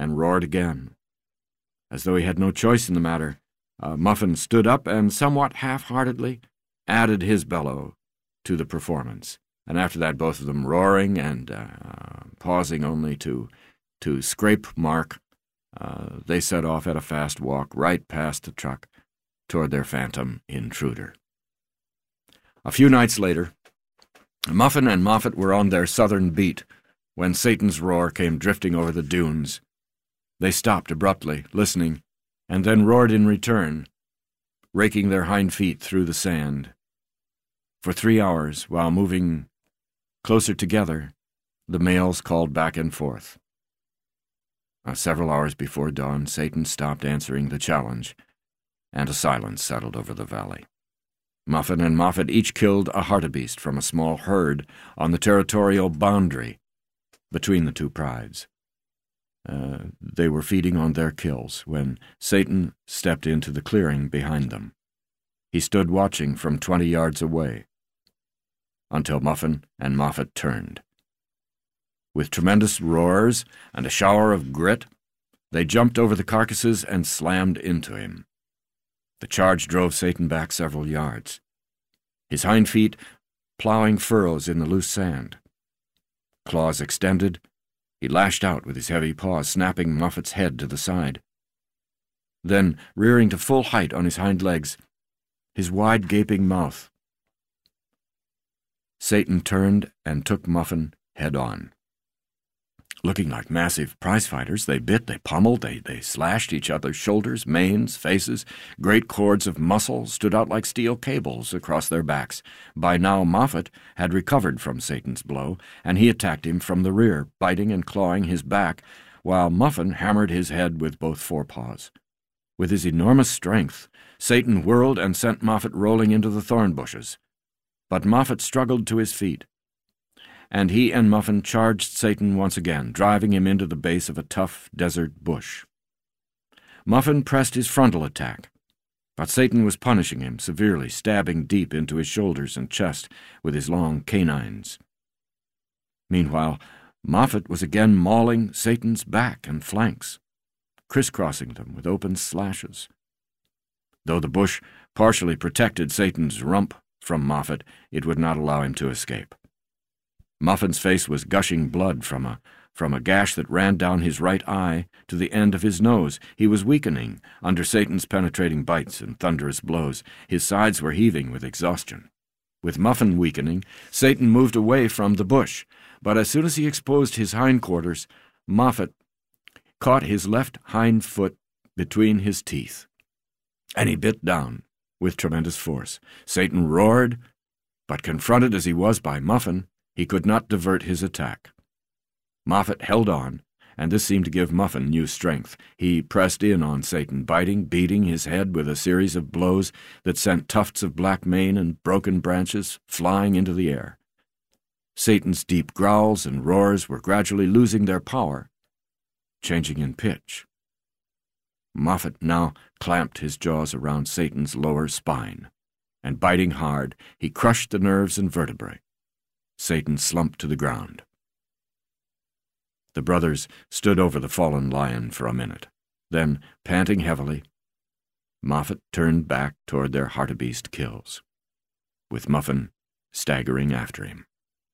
and roared again. As though he had no choice in the matter, Muffin stood up and somewhat half-heartedly added his bellow to the performance. And after that, both of them roaring and pausing only to scrape Mark, they set off at a fast walk right past the truck toward their phantom intruder. A few nights later, Muffin and Moffat were on their southern beat when Satan's roar came drifting over the dunes. They stopped abruptly, listening, and then roared in return, raking their hind feet through the sand. For 3 hours, while moving closer together, the males called back and forth. Several hours before dawn, Satan stopped answering the challenge, and a silence settled over the valley. Muffin and Moffat each killed a hartebeest from a small herd on the territorial boundary between the two prides. They were feeding on their kills when Satan stepped into the clearing behind them. He stood watching from 20 yards away until Muffin and Moffat turned. With tremendous roars and a shower of grit, they jumped over the carcasses and slammed into him. The charge drove Satan back several yards, his hind feet plowing furrows in the loose sand. Claws extended, he lashed out with his heavy paws, snapping Moffat's head to the side. Then, rearing to full height on his hind legs, his wide gaping mouth, Satan turned and took Muffin head on. Looking like massive prize-fighters, they bit, they pummeled, they slashed each other's shoulders, manes, faces. Great cords of muscle stood out like steel cables across their backs. By now Moffat had recovered from Satan's blow, and he attacked him from the rear, biting and clawing his back, while Muffin hammered his head with both forepaws. With his enormous strength, Satan whirled and sent Moffat rolling into the thorn bushes. But Moffat struggled to his feet, and he and Muffin charged Satan once again, driving him into the base of a tough desert bush. Muffin pressed his frontal attack, but Satan was punishing him severely, stabbing deep into his shoulders and chest with his long canines. Meanwhile, Moffat was again mauling Satan's back and flanks, crisscrossing them with open slashes. Though the bush partially protected Satan's rump from Moffat, it would not allow him to escape. Muffin's face was gushing blood from a gash that ran down his right eye to the end of his nose. He was weakening under Satan's penetrating bites and thunderous blows. His sides were heaving with exhaustion. With Muffin weakening, Satan moved away from the bush, but as soon as he exposed his hindquarters, Moffat caught his left hind foot between his teeth, and he bit down with tremendous force. Satan roared, but confronted as he was by Muffin, he could not divert his attack. Moffat held on, and this seemed to give Muffin new strength. He pressed in on Satan, biting, beating his head with a series of blows that sent tufts of black mane and broken branches flying into the air. Satan's deep growls and roars were gradually losing their power, changing in pitch. Moffat now clamped his jaws around Satan's lower spine, and biting hard, he crushed the nerves and vertebrae. Satan slumped to the ground. The brothers stood over the fallen lion for a minute. Then, panting heavily, Moffat turned back toward their hartebeest kills, with Muffin staggering after him.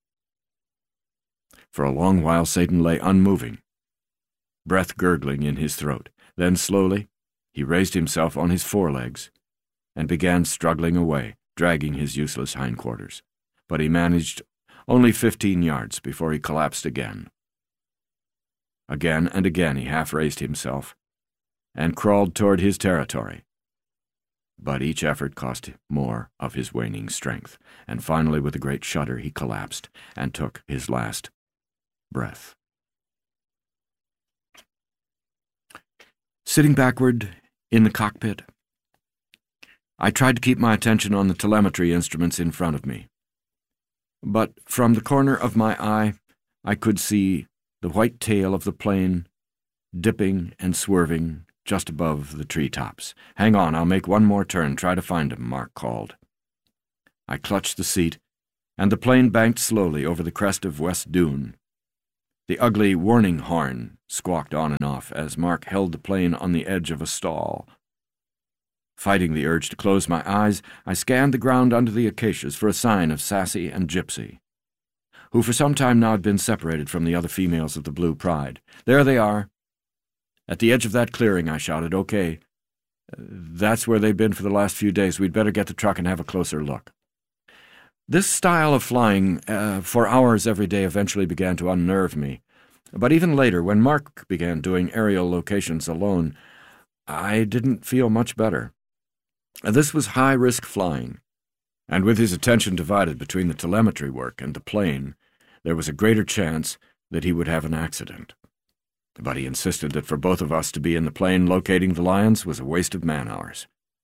For a long while Satan lay unmoving, breath gurgling in his throat. Then slowly he raised himself on his forelegs and began struggling away, dragging his useless hindquarters. But he managed only 15 yards before he collapsed again. Again and again he half-raised himself and crawled toward his territory. But each effort cost more of his waning strength, and finally with a great shudder he collapsed and took his last breath. Sitting backward in the cockpit, I tried to keep my attention on the telemetry instruments in front of me. But from the corner of my eye, I could see the white tail of the plane dipping and swerving just above the treetops. "Hang on, I'll make one more turn. Try to find him," Mark called. I clutched the seat, and the plane banked slowly over the crest of West Dune. The ugly warning horn squawked on and off as Mark held the plane on the edge of a stall. Fighting the urge to close my eyes, I scanned the ground under the acacias for a sign of Sassy and Gypsy, who for some time now had been separated from the other females of the Blue Pride. There they are. At the edge of that clearing, I shouted, "Okay, that's where they've been for the last few days. We'd better get the truck and have a closer look." This style of flying for hours every day eventually began to unnerve me. But even later, when Mark began doing aerial locations alone, I didn't feel much better. This was high-risk flying, and with his attention divided between the telemetry work and the plane, there was a greater chance that he would have an accident. But he insisted that for both of us to be in the plane locating the lions was a waste of man-hours.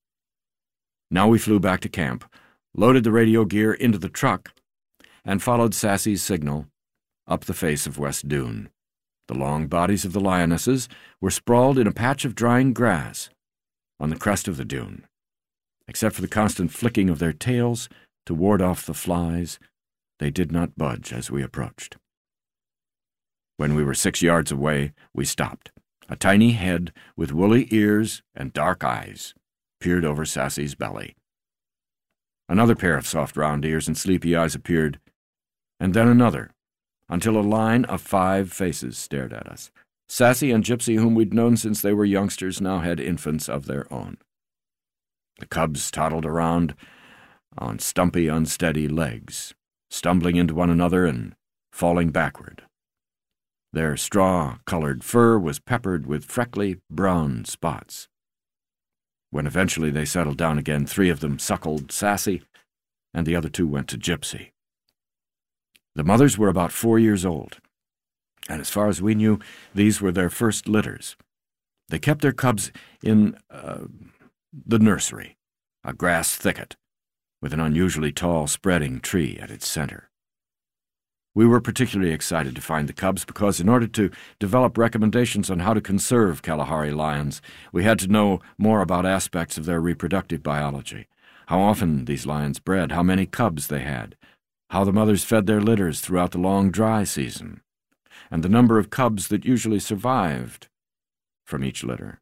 Now we flew back to camp, loaded the radio gear into the truck, and followed Sassy's signal up the face of West Dune. The long bodies of the lionesses were sprawled in a patch of drying grass on the crest of the dune. Except for the constant flicking of their tails to ward off the flies, they did not budge as we approached. When we were 6 yards away, we stopped. A tiny head with woolly ears and dark eyes peered over Sassy's belly. Another pair of soft round ears and sleepy eyes appeared, and then another, until a line of 5 faces stared at us. Sassy and Gypsy, whom we'd known since they were youngsters, now had infants of their own. The cubs toddled around on stumpy, unsteady legs, stumbling into one another and falling backward. Their straw-colored fur was peppered with freckly brown spots. When eventually they settled down again, 3 of them suckled Sassy, and the other 2 went to Gypsy. The mothers were about 4 years old, and as far as we knew, these were their first litters. They kept their cubs in the nursery, a grass thicket, with an unusually tall, spreading tree at its center. We were particularly excited to find the cubs because in order to develop recommendations on how to conserve Kalahari lions, we had to know more about aspects of their reproductive biology, how often these lions bred, how many cubs they had, how the mothers fed their litters throughout the long dry season, and the number of cubs that usually survived from each litter.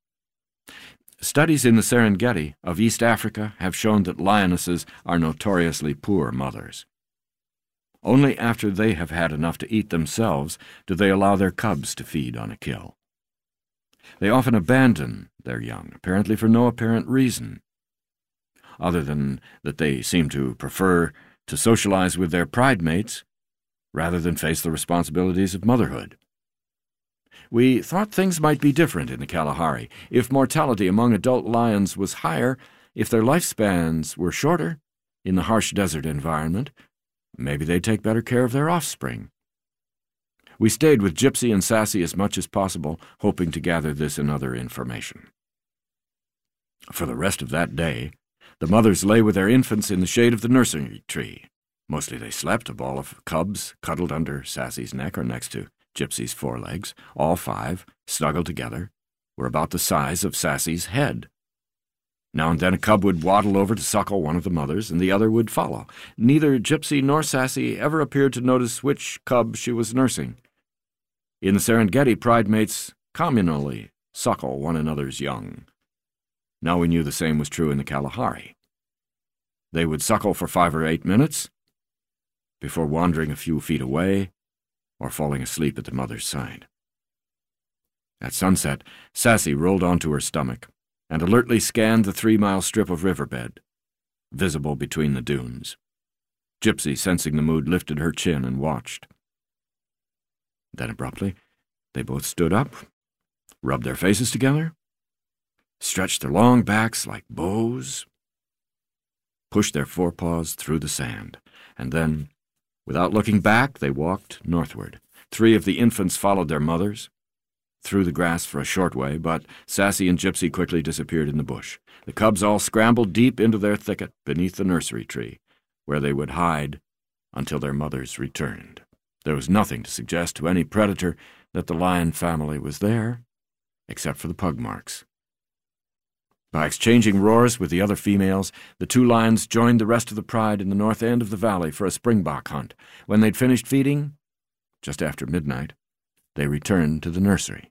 Studies in the Serengeti of East Africa have shown that lionesses are notoriously poor mothers. Only after they have had enough to eat themselves do they allow their cubs to feed on a kill. They often abandon their young, apparently for no apparent reason, other than that they seem to prefer to socialize with their pride mates rather than face the responsibilities of motherhood. We thought things might be different in the Kalahari if mortality among adult lions was higher, if their lifespans were shorter in the harsh desert environment. Maybe they'd take better care of their offspring. We stayed with Gypsy and Sassy as much as possible, hoping to gather this and other information. For the rest of that day, the mothers lay with their infants in the shade of the nursery tree. Mostly they slept, a ball of cubs cuddled under Sassy's neck or next to Gypsy's forelegs. All 5, snuggled together, were about the size of Sassy's head. Now and then a cub would waddle over to suckle one of the mothers, and the other would follow. Neither Gypsy nor Sassy ever appeared to notice which cub she was nursing. In the Serengeti, pride mates communally suckle one another's young. Now we knew the same was true in the Kalahari. They would suckle for 5 or 8 minutes before wandering a few feet away or falling asleep at the mother's side. At sunset, Sassy rolled onto her stomach and alertly scanned the 3-mile strip of riverbed, visible between the dunes. Gypsy, sensing the mood, lifted her chin and watched. Then abruptly, they both stood up, rubbed their faces together, stretched their long backs like bows, pushed their forepaws through the sand, and then, without looking back, they walked northward. 3 of the infants followed their mothers through the grass for a short way, but Sassy and Gypsy quickly disappeared in the bush. The cubs all scrambled deep into their thicket beneath the nursery tree, where they would hide until their mothers returned. There was nothing to suggest to any predator that the lion family was there, except for the pug marks. By exchanging roars with the other females, the 2 lions joined the rest of the pride in the north end of the valley for a springbok hunt. When they'd finished feeding, just after midnight, they returned to the nursery.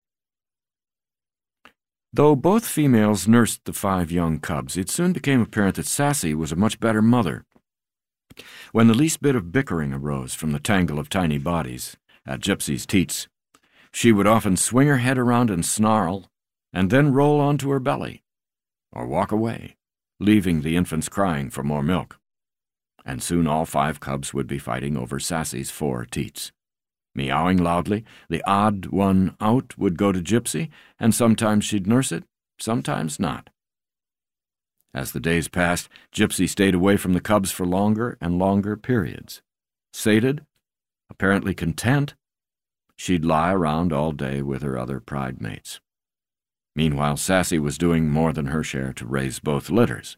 Though both females nursed the 5 young cubs, it soon became apparent that Sassy was a much better mother. When the least bit of bickering arose from the tangle of tiny bodies at Gypsy's teats, she would often swing her head around and snarl, and then roll onto her belly, or walk away, leaving the infants crying for more milk. And soon all 5 cubs would be fighting over Sassy's 4 teats. Meowing loudly, the odd one out would go to Gypsy, and sometimes she'd nurse it, sometimes not. As the days passed, Gypsy stayed away from the cubs for longer and longer periods. Sated, apparently content, she'd lie around all day with her other pride mates. Meanwhile, Sassy was doing more than her share to raise both litters.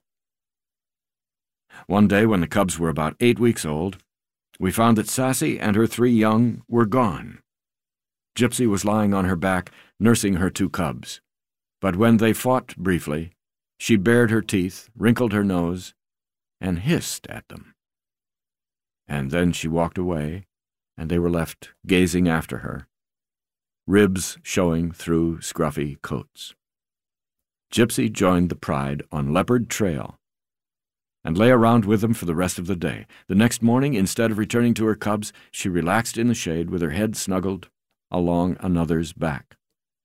One day, when the cubs were about 8 weeks old, we found that Sassy and her 3 young were gone. Gypsy was lying on her back, nursing her 2 cubs. But when they fought briefly, she bared her teeth, wrinkled her nose, and hissed at them. And then she walked away, and they were left gazing after her, ribs showing through scruffy coats. Gypsy joined the pride on Leopard Trail, and lay around with them for the rest of the day. The next morning, instead of returning to her cubs, she relaxed in the shade with her head snuggled along another's back.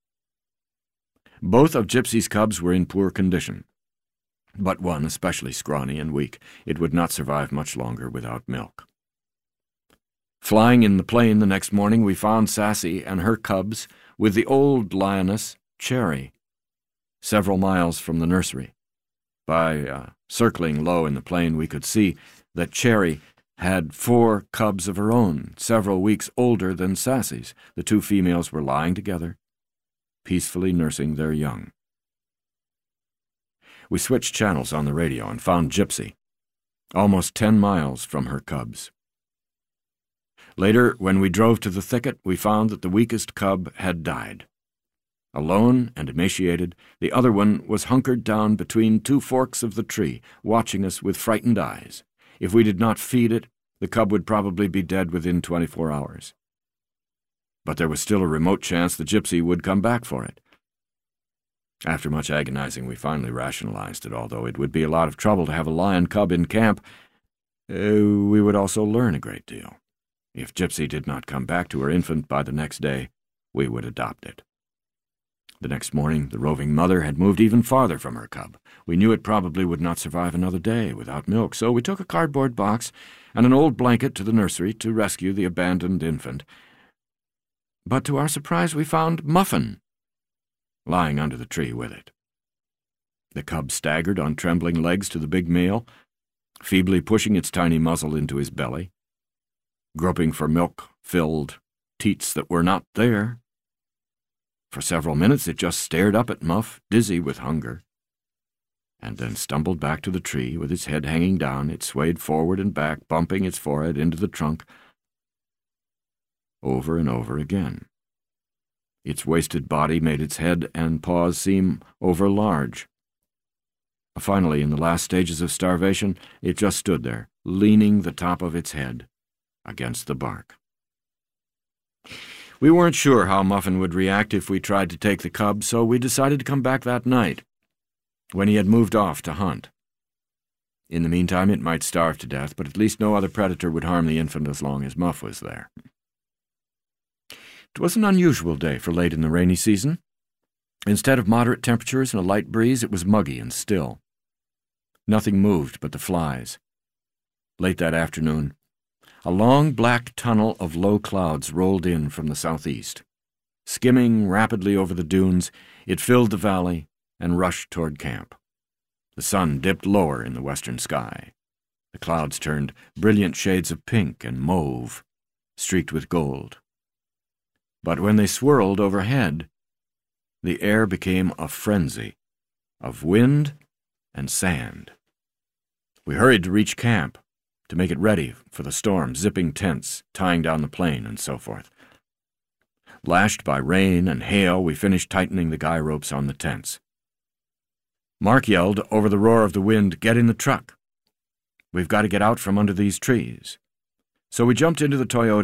Both of Gypsy's cubs were in poor condition, but one especially scrawny and weak. It would not survive much longer without milk. Flying in the plane the next morning, we found Sassy and her cubs with the old lioness, Cherry, several miles from the nursery. By circling low in the plane, we could see that Cherry had 4 cubs of her own, several weeks older than Sassy's. The 2 females were lying together, peacefully nursing their young. We switched channels on the radio and found Gypsy, almost 10 miles from her cubs. Later, when we drove to the thicket, we found that the weakest cub had died. Alone and emaciated, the other one was hunkered down between 2 forks of the tree, watching us with frightened eyes. If we did not feed it, the cub would probably be dead within 24 hours. But there was still a remote chance the Gypsy would come back for it. After much agonizing, we finally rationalized it. Although it would be a lot of trouble to have a lion cub in camp, we would also learn a great deal. If Gypsy did not come back to her infant by the next day, we would adopt it. The next morning, the roving mother had moved even farther from her cub. We knew it probably would not survive another day without milk, so we took a cardboard box and an old blanket to the nursery to rescue the abandoned infant. But to our surprise, we found Muffin lying under the tree with it. The cub staggered on trembling legs to the big male, feebly pushing its tiny muzzle into his belly, groping for milk-filled teats that were not there. For several minutes it just stared up at Muff, dizzy with hunger, and then stumbled back to the tree with its head hanging down. It swayed forward and back, bumping its forehead into the trunk over and over again. Its wasted body made its head and paws seem overlarge. Finally, in the last stages of starvation, it just stood there, leaning the top of its head against the bark. We weren't sure how Muffin would react if we tried to take the cub, so we decided to come back that night, when he had moved off to hunt. In the meantime, it might starve to death, but at least no other predator would harm the infant as long as Muff was there. It was an unusual day for late in the rainy season. Instead of moderate temperatures and a light breeze, it was muggy and still. Nothing moved but the flies. Late that afternoon, a long black tunnel of low clouds rolled in from the southeast. Skimming rapidly over the dunes, it filled the valley and rushed toward camp. The sun dipped lower in the western sky. The clouds turned brilliant shades of pink and mauve, streaked with gold. But when they swirled overhead, the air became a frenzy of wind and sand. We hurried to reach camp, to make it ready for the storm, zipping tents, tying down the plane, and so forth. Lashed by rain and hail, we finished tightening the guy ropes on the tents. Mark yelled over the roar of the wind, "Get in the truck. We've got to get out from under these trees." So we jumped into the Toyota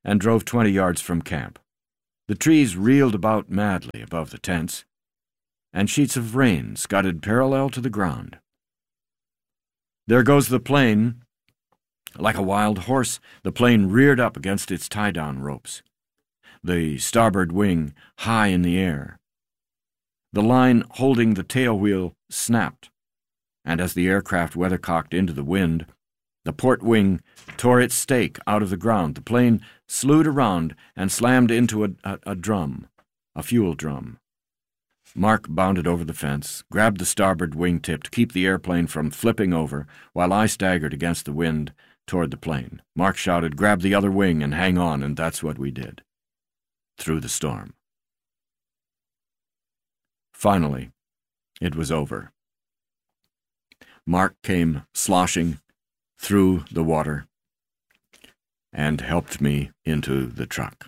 and drove 20 yards from camp. The trees reeled about madly above the tents, and sheets of rain scudded parallel to the ground. There goes the plane. Like a wild horse, the plane reared up against its tie-down ropes, the starboard wing high in the air. The line holding the tail wheel snapped, and as the aircraft weathercocked into the wind, the port wing tore its stake out of the ground. The plane slewed around and slammed into a drum, a fuel drum. Mark bounded over the fence, grabbed the starboard wingtip to keep the airplane from flipping over, while I staggered against the wind toward the plane. Mark shouted, "Grab the other wing and hang on," and that's what we did. Through the storm. Finally, it was over. Mark came sloshing through the water and helped me into the truck.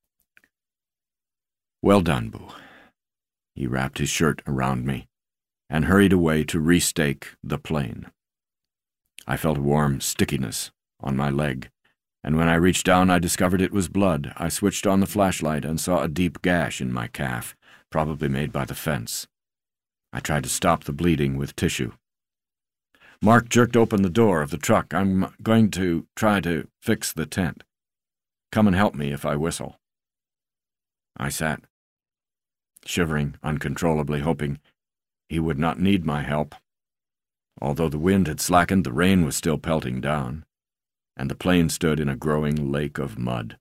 "Well done, Boo." He wrapped his shirt around me and hurried away to restake the plane. I felt a warm stickiness on my leg, and when I reached down I discovered it was blood. I switched on the flashlight and saw a deep gash in my calf, probably made by the fence. I tried to stop the bleeding with tissue. Mark jerked open the door of the truck. "I'm going to try to fix the tent. Come and help me if I whistle." I sat, shivering uncontrollably, hoping he would not need my help. Although the wind had slackened, the rain was still pelting down, and the plane stood in a growing lake of mud.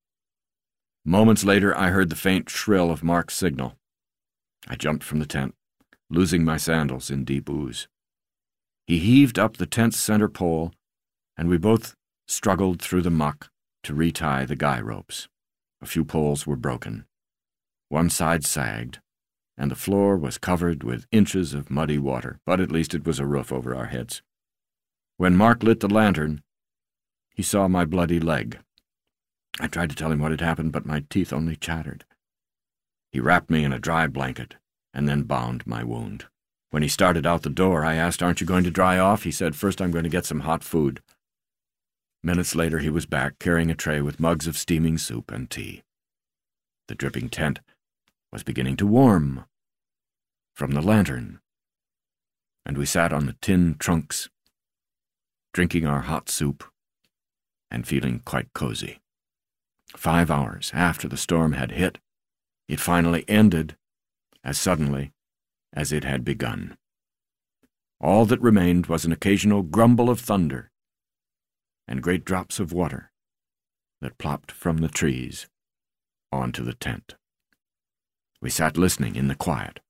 Moments later, I heard the faint shrill of Mark's signal. I jumped from the tent, losing my sandals in deep ooze. He heaved up the tent's center pole, and we both struggled through the muck to retie the guy ropes. A few poles were broken. One side sagged, and the floor was covered with inches of muddy water, but at least it was a roof over our heads. When Mark lit the lantern, he saw my bloody leg. I tried to tell him what had happened, but my teeth only chattered. He wrapped me in a dry blanket and then bound my wound. When he started out the door, I asked, "Aren't you going to dry off?" He said, "First I'm going to get some hot food." Minutes later he was back, carrying a tray with mugs of steaming soup and tea. The dripping tent was beginning to warm from the lantern, and we sat on the tin trunks, drinking our hot soup and feeling quite cozy. 5 hours after the storm had hit, it finally ended as suddenly as it had begun. All that remained was an occasional grumble of thunder and great drops of water that plopped from the trees onto the tent. We sat listening in the quiet,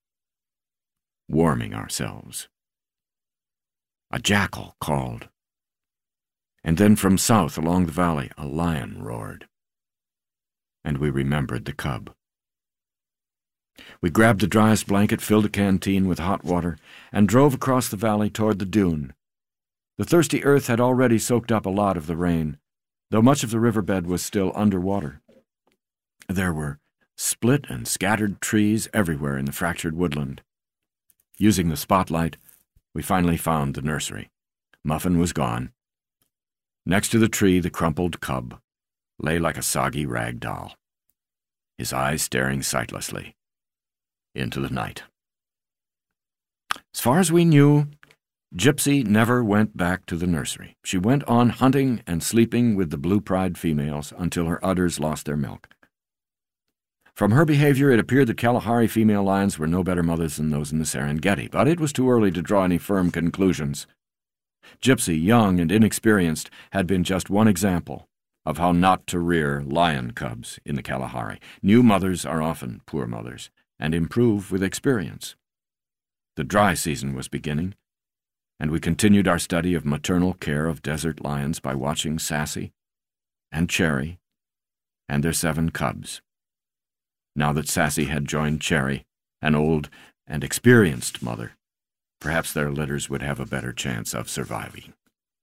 warming ourselves. A jackal called, and then from south along the valley a lion roared, and we remembered the cub. We grabbed the driest blanket, filled a canteen with hot water, and drove across the valley toward the dune. The thirsty earth had already soaked up a lot of the rain, though much of the riverbed was still underwater. There were split and scattered trees everywhere in the fractured woodland. Using the spotlight, we finally found the nursery. Muffin was gone. Next to the tree, the crumpled cub lay like a soggy rag doll, his eyes staring sightlessly into the night. As far as we knew, Gypsy never went back to the nursery. She went on hunting and sleeping with the blue-pride females until her udders lost their milk. From her behavior, it appeared that Kalahari female lions were no better mothers than those in the Serengeti, but it was too early to draw any firm conclusions. Gypsy, young and inexperienced, had been just one example of how not to rear lion cubs in the Kalahari. New mothers are often poor mothers and improve with experience. The dry season was beginning, and we continued our study of maternal care of desert lions by watching Sassy and Cherry and their 7 cubs. Now that Sassy had joined Cherry, an old and experienced mother, perhaps their litters would have a better chance of surviving.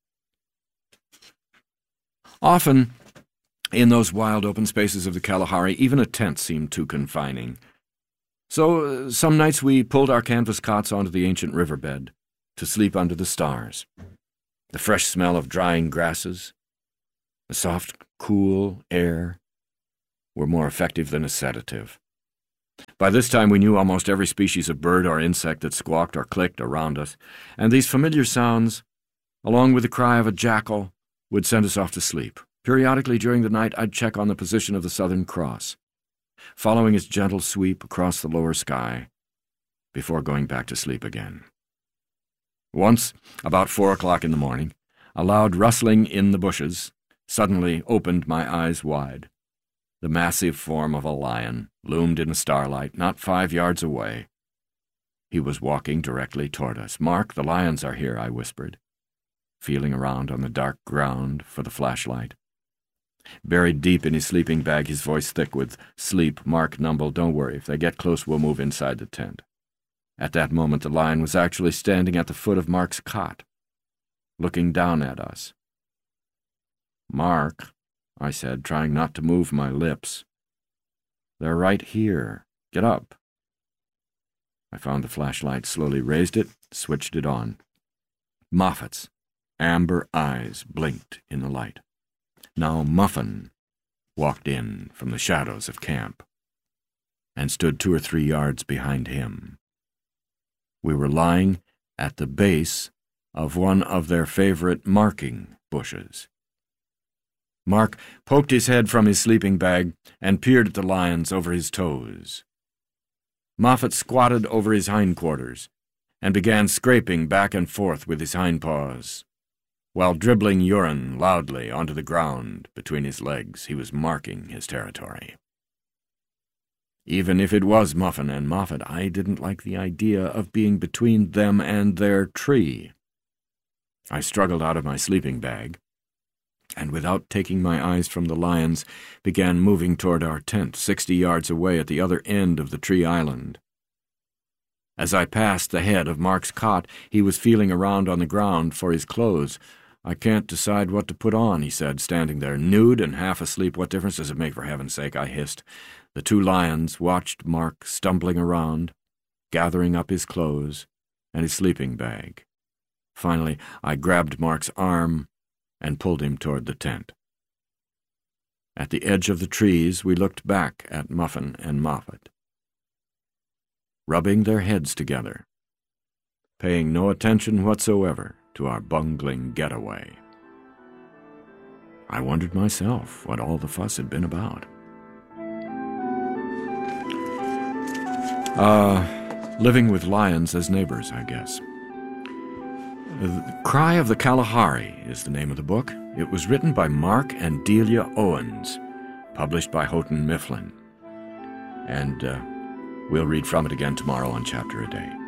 Often, in those wild open spaces of the Kalahari, even a tent seemed too confining. So some nights we pulled our canvas cots onto the ancient riverbed to sleep under the stars. The fresh smell of drying grasses, The soft, cool air were more effective than a sedative. By this time we knew almost every species of bird or insect that squawked or clicked around us, and these familiar sounds, along with the cry of a jackal, would send us off to sleep. Periodically during the night I'd check on the position of the Southern Cross, following its gentle sweep across the lower sky, before going back to sleep again. Once, about 4 o'clock in the morning, a loud rustling in the bushes suddenly opened my eyes wide. The massive form of a lion loomed in the starlight not 5 yards away. He was walking directly toward us. "Mark, the lions are here," I whispered, feeling around on the dark ground for the flashlight. Buried deep in his sleeping bag, his voice thick with sleep, Mark mumbled, "Don't worry, if they get close, we'll move inside the tent." At that moment, the lion was actually standing at the foot of Mark's cot, looking down at us. "Mark," I said, trying not to move my lips. "They're right here. Get up." I found the flashlight, slowly raised it, switched it on. Moffett's amber eyes blinked in the light. Now Muffin walked in from the shadows of camp and stood 2 or 3 yards behind him. We were lying at the base of one of their favorite marking bushes. Mark poked his head from his sleeping bag and peered at the lions over his toes. Moffett squatted over his hindquarters and began scraping back and forth with his hindpaws. While dribbling urine loudly onto the ground between his legs, he was marking his territory. Even if it was Muffin and Moffett, I didn't like the idea of being between them and their tree. I struggled out of my sleeping bag, and without taking my eyes from the lions, began moving toward our tent, 60 yards away at the other end of the tree island. As I passed the head of Mark's cot, he was feeling around on the ground for his clothes. "I can't decide what to put on," he said, standing there, nude and half asleep. "What difference does it make, for heaven's sake?" I hissed. The 2 lions watched Mark stumbling around, gathering up his clothes and his sleeping bag. Finally, I grabbed Mark's arm and pulled him toward the tent. At the edge of the trees, we looked back at Muffin and Moffett, rubbing their heads together, paying no attention whatsoever to our bungling getaway. I wondered myself what all the fuss had been about. Living with lions as neighbors, I guess. The Cry of the Kalahari is the name of the book. It was written by Mark and Delia Owens, published by Houghton Mifflin. And we'll read from it again tomorrow on Chapter a Day.